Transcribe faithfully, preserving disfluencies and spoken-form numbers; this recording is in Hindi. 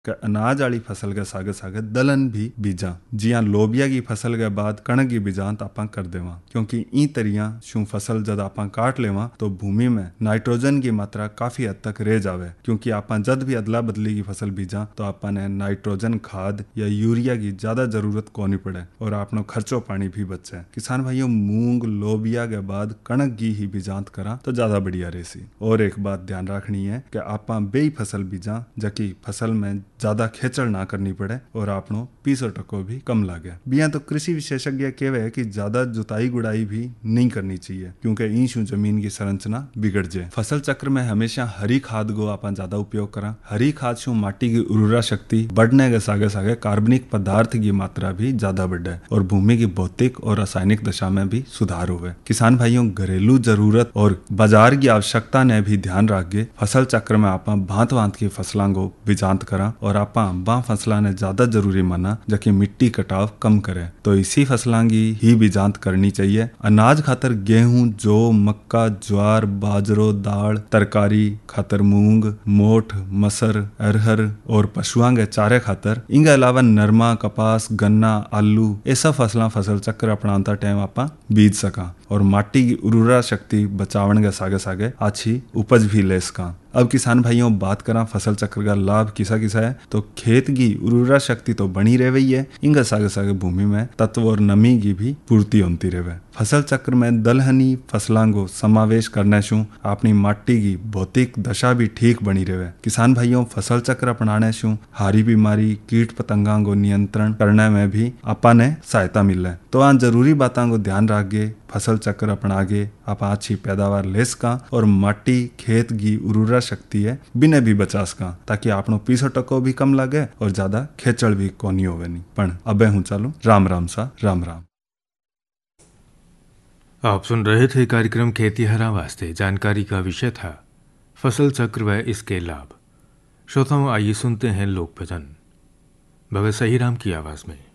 कि अनाज वाली फसल के सागे सागे दलहन भी बीजा, जियां लोबिया की फसल के बाद कणक की बीजांत आपां कर देवा, क्योंकि ई तरियां शू फसल जद आपां काट लेवा तो भूमि में नाइट्रोजन की मात्रा काफी हद तक रह जावे, क्योंकि आपां जद भी अदला बदली की फसल बीजा तो आपां ने नाइट्रोजन खाद या यूरिया की ज्यादा जरूरत को नहीं पड़े और आपनो खर्चो पानी भी बचे। किसान भाइयों, मूंग लोबिया के बाद कणक की ही बीजांत करा तो ज्यादा बढ़िया रहेसी। और एक बात ध्यान रखनी है कि आपां बेई फसल बीजा जबकि फसल में ज्यादा खेचड़ ना करनी पड़े और आपनो पीसो टको भी कम लागे। बिया तो कृषि विशेषज्ञ कहवे कि ज्यादा जुताई गुड़ाई भी नहीं करनी चाहिए, क्योंकि इन जमीन की संरचना बिगड़ जाए। फसल चक्र में हमेशा हरी खाद को आप ज्यादा उपयोग करा। हरी खाद शू माटी की उर्वरा शक्ति बढ़ने के सागे सागे कार्बनिक पदार्थ की मात्रा भी ज्यादा बढ़े और भूमि की भौतिक और रासायनिक दशा में भी सुधार हुए। किसान भाइयों, घरेलू जरूरत और बाजार की आवश्यकता ने भी ध्यान रखे फसल चक्र में आप भांत भांत की फसलों को बीजांत करा और आप बा फसला ने ज्यादा जरूरी माना जबकि मिट्टी कटाव कम करे तो इसी फसलों की ही बीजांत करनी चाहिए। अनाज खातर गेहूं, जौ, मक्का, ज्वार, बाजरो, दाल, तरकारी खातर मूंग, मोठ, मसर, अरहर और पशुओं के चारे खातर इनके अलावा नरमा, कपास, गन्ना, आलू ऐसा फसला फसल चक्र अपनाता टाइम आप बीज सका और माटी की उर्वरा शक्ति बचावन के सागे सागे अच्छी उपज भी ले सका। अब किसान भाइयों, बात करा फसल चक्र का लाभ किसा किसा है तो खेत की उर्वरा शक्ति तो बनी रह रही है, इनका सागे सागे भूमि में तत्व और नमी की भी पूर्ति होती रहे। फसल चक्र में दलहनी फसलों को समावेश करने से अपनी माटी की भौतिक दशा भी ठीक बनी रहे। किसान भाइयों, फसल चक्र अपनाने से हारी बीमारी, कीट पतंगा को नियंत्रण करने में भी आपा ने सहायता मिले। तो आज जरूरी बातों को ध्यान रखे फसल चक्र अपना के आप अच्छी पैदावार ले सका और माटी खेत की उर्वरा शक्ति है बिना भी बचा सका, ताकि आपनो पीसो टको भी कम लगे और ज्यादा खेचड़ भी कोनी होवे नहीं। पण अबे हूँ चालू राम राम सा राम राम। आप सुन रहे थे कार्यक्रम खेती हरा वास्ते। जानकारी का विषय था फसल चक्र व इसके लाभ। श्रोताओं, आइए सुनते हैं लोक भजन भगत सही राम की आवाज में।